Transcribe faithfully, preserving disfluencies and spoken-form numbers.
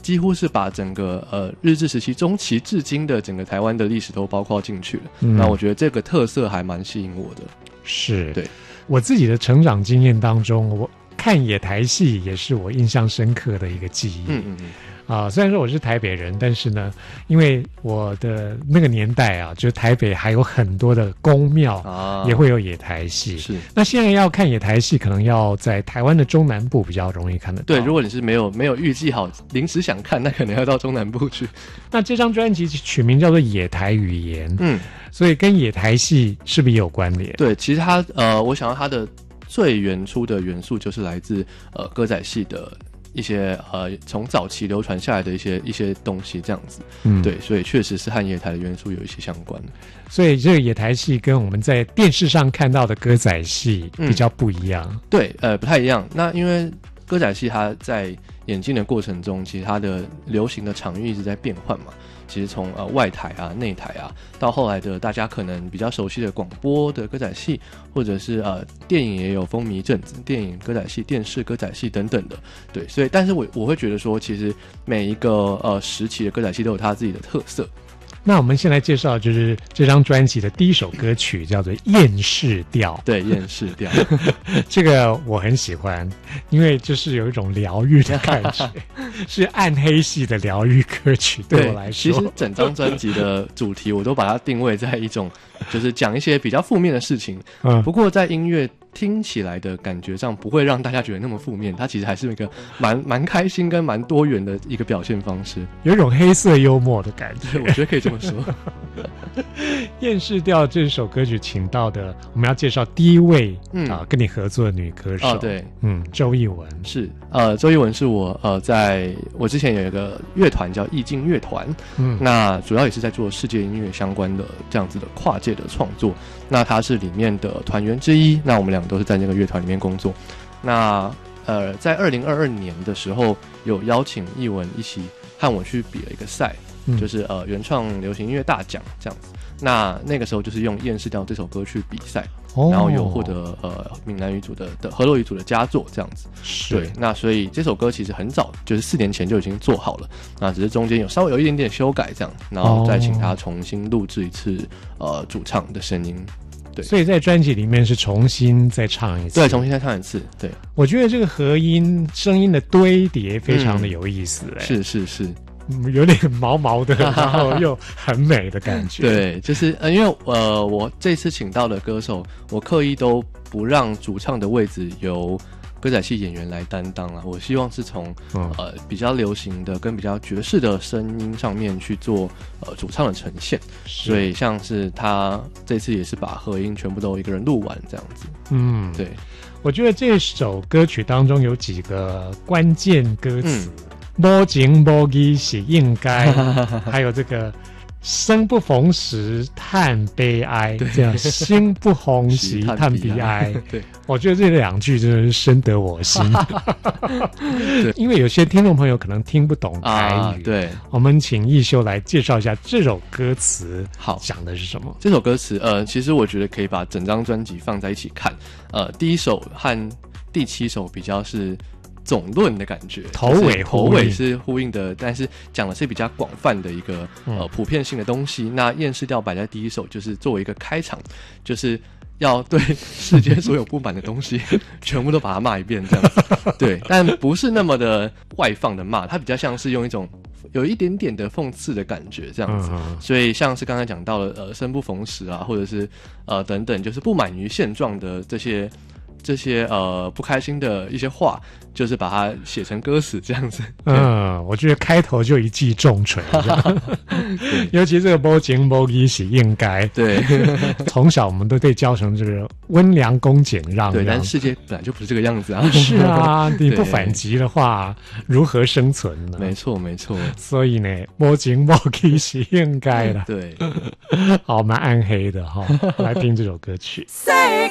几乎是把整个呃日治时期中期至今的整个台湾的历史都包括进去了。嗯、那我觉得这个特色还蛮吸引我的。 是， 对我自己的成长经验当中，我看野台戏也是我印象深刻的一个记忆。嗯嗯嗯。啊，虽然说我是台北人，但是呢，因为我的那个年代啊，就台北还有很多的宫庙啊，也会有野台戏。是，那现在要看野台戏，可能要在台湾的中南部比较容易看得到。 对，如果你是没有没有预计好，临时想看，那可能要到中南部去。 那这张专辑取名叫做《野台语言》，嗯，所以跟野台戏是不是也有关联？ 对，其实它呃，我想到它的最原初的元素就是来自呃歌仔戏的。一些呃，从早期流传下来的一些一些东西，这样子，嗯，对，所以确实是和野台的元素有一些相关。 所以这个野台戏跟我们在电视上看到的歌仔戏比较不一样。 嗯、对，呃，不太一样。那因为歌仔戏它在演进的过程中，其实它的流行的场域一直在变换嘛。其实从呃外台啊、内台啊，到后来的大家可能比较熟悉的广播的歌仔戏，或者是呃电影也有风靡一阵子，电影歌仔戏、电视歌仔戏等等的，对，所以但是我我会觉得说，其实每一个呃时期的歌仔戏都有它自己的特色。 那我们先来介绍，就是这张专辑的第一首歌曲叫做《厌世调》。 对，厌世调， 这个我很喜欢，因为就是有一种疗愈的感觉，是暗黑系的疗愈歌曲。对我来说， 其实整张专辑的主题我都把它定位在一种，就是讲一些比较负面的事情。嗯，不过在音乐听起来的感觉上不会让大家觉得那么负面，它其实还是一个蛮蛮开心跟蛮多元的一个表现方式， 有一种黑色幽默的感觉。 我觉得可以这么说。 厌世调这首歌曲请到的，我们要介绍第一位、嗯、啊跟你合作的女歌手。 哦，对， 嗯，周艺文是呃，周艺文是我呃，在我之前有一个乐团叫意境乐团，嗯，那主要也是在做世界音乐相关的这样子的跨界的创作。那他是里面的团员之一，那我们两个都是在那个乐团里面工作。那呃，在二零二二年的时候，有邀请艺文一起和我去比了一个赛，嗯、就是呃原创流行音乐大奖这样子。那那个时候就是用《厌世调》这首歌去比赛，哦、然后有获得呃闽南语组的的河洛语组的佳作这样子。对，那所以这首歌其实很早，就是四年前就已经做好了，那只是中间有稍微有一点点修改这样，然后再请他重新录制一次呃主唱的声音。对， 所以在专辑里面是重新再唱一次。 对，重新再唱一次。对， 我觉得这个合音声音的堆叠非常的有意思、欸。 嗯、是是是。 有点毛毛的，然后又很美的感觉。 对，就是呃，因为呃，我这次请到的歌手，我刻意都不让主唱的位置由歌仔戏演员来担当啊。我希望是从、嗯、呃比较流行的跟比较爵士的声音上面去做呃主唱的呈现。所以像是他这次也是把合音全部都一个人录完这样子。嗯，对。 我觉得这首歌曲当中有几个关键歌词。嗯，无情无义是应该，还有这个生不逢时叹悲哀，这样心不逢时叹悲哀。对，我觉得这两句真的是深得我心。对，因为有些听众朋友可能听不懂台语，啊、对，我们请艺秀来介绍一下这首歌词，好，讲的是什么？ 这首歌词，呃，其实我觉得可以把整张专辑放在一起看。呃，第一首和第七首比较是总论的感觉， 头尾头尾是呼应的，但是讲的是比较广泛的一个、嗯、呃普遍性的东西。那厌世调摆在第一首，就是作为一个开场，就是要对世间所有不满的东西全部都把它骂一遍这样子。对，但不是那么的外放的骂，它比较像是用一种有一点点的讽刺的感觉这样子。嗯、所以像是刚才讲到的呃生不逢时啊，或者是呃等等，就是不满于现状的这些这些呃不开心的一些话，就是把它写成歌词这样子。 嗯，我觉得开头就一记重锤，尤其这个无情无义是应该。对，从小我们都被教成这个温良恭俭让。 对，但世界本来就不是这个样子啊。 是啊，你不反击的话，如何生存呢？ 没错，没错。 所以呢，无情无义是应该的。 对， 好，蛮暗黑的哈。来听这首歌曲。